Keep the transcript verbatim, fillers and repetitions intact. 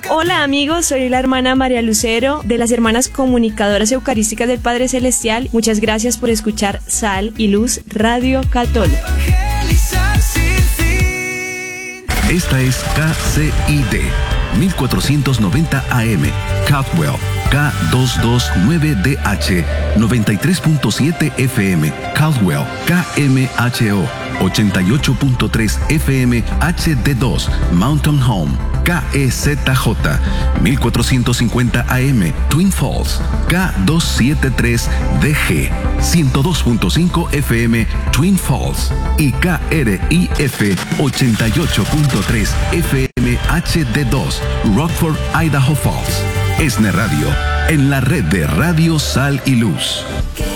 Hola amigos, soy la hermana María Lucero de las Hermanas Comunicadoras Eucarísticas del Padre Celestial. Muchas gracias por escuchar Sal y Luz Radio Católica. Esta es K C I D mil cuatrocientos noventa A M, Caldwell, K doscientos veintinueve D H, noventa y tres punto siete F M, Caldwell, K M H O, ochenta y ocho punto tres F M H D dos, Mountain Home, K E Z J, mil cuatrocientos cincuenta A M, Twin Falls, K doscientos setenta y tres D G, ciento dos punto cinco F M, Twin Falls, y K R I F ochenta y ocho punto tres F M H D dos, Rockford, Idaho Falls. ESNE Radio, en la red de Radio Sal y Luz.